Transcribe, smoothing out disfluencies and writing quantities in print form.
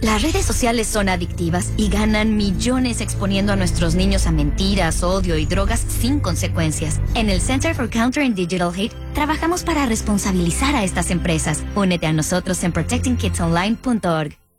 Las redes sociales son adictivas y ganan millones exponiendo a nuestros niños a mentiras, odio y drogas sin consecuencias. En el Center for Countering Digital Hate trabajamos para responsabilizar a estas empresas. Únete a nosotros en protectingkidsonline.org.